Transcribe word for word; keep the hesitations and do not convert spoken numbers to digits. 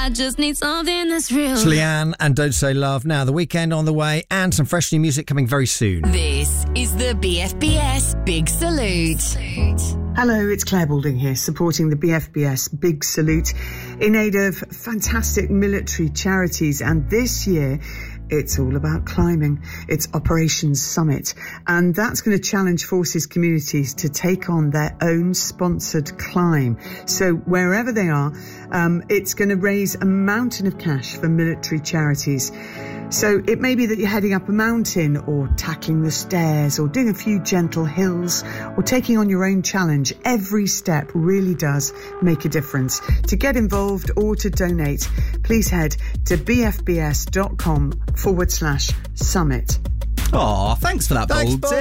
I just need something that's real. It's Leanne and Don't Say Love. Now, the weekend on the way and some fresh new music coming very soon. This is the B F B S Big Salute. Hello, it's Claire Balding here, supporting the B F B S Big Salute in aid of fantastic military charities. And this year, it's all about climbing. It's Operation Summit, and that's going to challenge forces communities to take on their own sponsored climb. So wherever they are, um, it's going to raise a mountain of cash for military charities. So it may be that you're heading up a mountain or tackling the stairs or doing a few gentle hills or taking on your own challenge. Every step really does make a difference. To get involved or to donate, please head to bfbs.com forward slash summit. Aw, thanks for that, Thanks, Baldy.